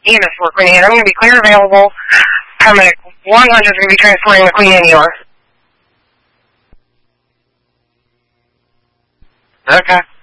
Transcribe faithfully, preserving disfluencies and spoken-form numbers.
E M S for Queen Anne. I'm going to be clear available. Paramedic one hundred is going to be transporting the Queen Anne E R. Okay.